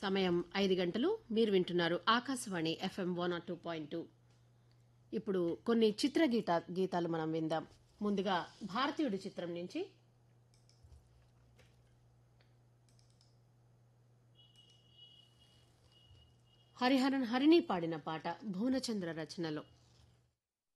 సమయం 5 గంటలు. మీరు వింటున్నారు ఆకాశవాణి FM 102.2. ఇప్పుడు కొన్ని చిత్ర గీతాలు మనం విందాం. ముందుగా భారతీయుడి చిత్రం నుంచి హరిహరన్ హరిణి పాడిన పాట భువనచంద్ర రచనలో.